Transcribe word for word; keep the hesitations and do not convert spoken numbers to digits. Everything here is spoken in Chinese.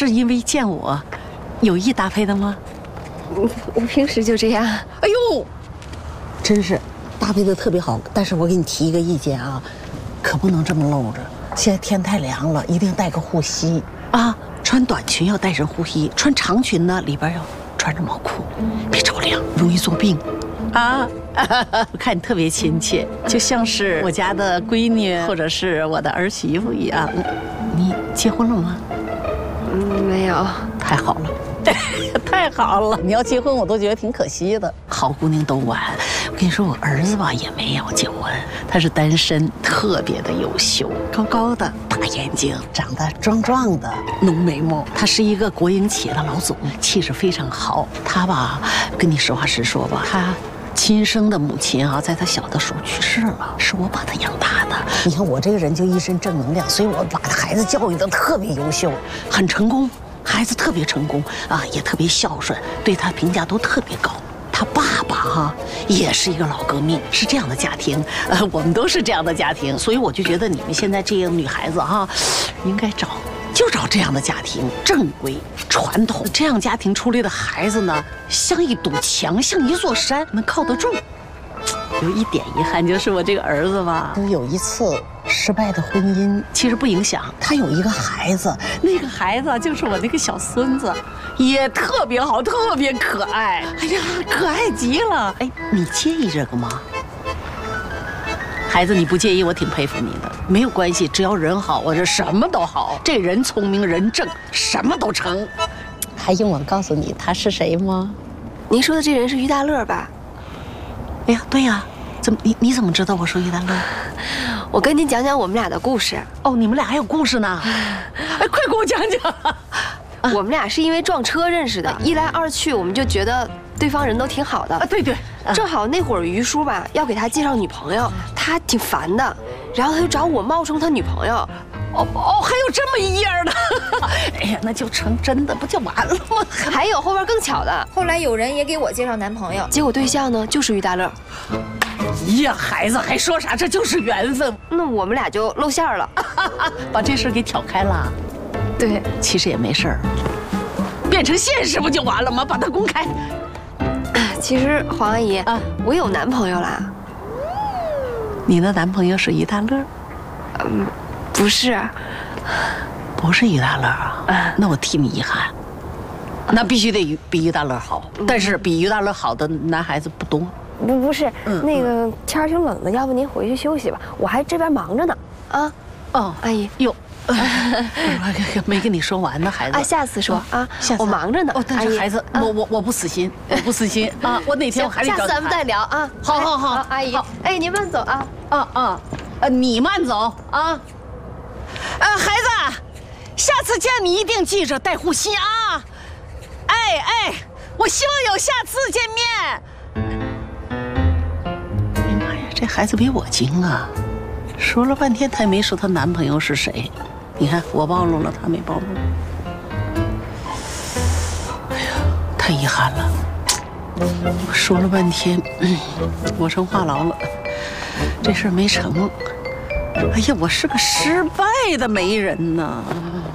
是因为见我有意搭配的吗？ 我我平时就这样。 哎呦， 真是搭配的特别好。但是我给你提一个意见啊，可不能这么露着。现在天太凉了，一定带个护膝啊。穿短裙要带上护膝，穿长裙呢里边要穿着毛裤，别着凉，容易作病。啊，我看你特别亲切，就像是我家的闺女或者是我的儿媳妇一样。你结婚了吗？ 嗯，没有。 太好了。太好了！你要结婚，我都觉得挺可惜的。好姑娘都晚。我跟你说，我儿子吧也没有结婚，他是单身，特别的优秀，高高的，大眼睛，长得壮壮的，浓眉毛。他是一个国营企业的老总，气质非常好。他吧，跟你实话实说吧，他亲生的母亲啊，在他小的时候去世了，是我把他养大的。 你看我这个人就一身正能量，所以我把孩子教育得特别优秀， 很成功。孩子特别成功啊，也特别孝顺，对他评价都特别高。他爸爸哈、啊、也是一个老革命，是这样的家庭，呃，我们都是这样的家庭，所以我就觉得你们现在这样女孩子哈、啊，应该找就找这样的家庭，正规传统，这样家庭出来的孩子呢，像一堵墙，像一座山，能靠得住。有一点遗憾，就是我这个儿子吧， 有一次失败的婚姻， 其实不影响。 他有一个孩子， 那个孩子就是我那个小孙子，也特别好，特别可爱。哎呀，可爱极了！哎，你介意这个吗？孩子，你不介意，我挺佩服你的。没有关系，只要人好，我这什么都好。这人聪明，人正，什么都成。还用我告诉你他是谁吗？ 您说的这人是于大乐吧？ 哎呀，对呀，怎么你你怎么知道我说于大乐？ 我跟您讲讲我们俩的故事。 哦，你们俩还有故事呢？哎，快给我讲讲。 我们俩是因为撞车认识的，一来二去我们就觉得对方人都挺好的。 啊，对对。 正好那会儿于叔吧要给他介绍女朋友，他挺烦的，然后他就找我冒充他女朋友。 哦哦，还有这么一样的。哎呀，那就成真的不就完了吗？ 还有后边更巧的， 后来有人也给我介绍男朋友， 结果对象呢就是于大乐。 呀，孩子还说啥？这就是缘分。 那我们俩就露馅了， 把这事给挑开了。 对， 其实也没事儿，变成现实不就完了吗？把它公开。 其实黄阿姨啊，我有男朋友啦。 你的男朋友是于大乐？ 嗯，不是， 不是于大乐啊。啊，那我替你遗憾。那必须得比于大乐好，但是比于大乐好的男孩子不多。 不不是，嗯、那个天儿挺冷的，要不您回去休息吧，我还这边忙着呢。啊， 哦， 阿姨， 哟。没跟你说完呢，孩子。 啊，下次说啊， 下次我忙着呢。 哦，但是孩子，我我我不死心，我不死心啊！我哪天我还得找你。 下次咱们再聊啊。 好好好， 阿姨，哎，您慢走啊。 啊啊，呃，你慢走啊。呃，孩子，下次见你一定记着带护膝啊。哎哎，我希望有下次见面。哎呀妈呀，这孩子比我精啊！说了半天，她也没说她男朋友是谁。你看，我暴露了，她没暴露。哎呀，太遗憾了。我说了半天，嗯，我成话痨了，这事儿没成。哎呀，我是个失败的媒人呐。